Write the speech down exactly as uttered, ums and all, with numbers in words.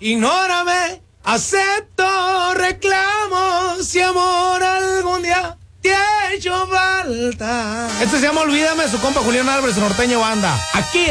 ignórame, acepto reclamos si amor algún día te ha hecho falta. Este se llama Olvídame, su compa Julián Álvarez, Norteño Banda. Aquí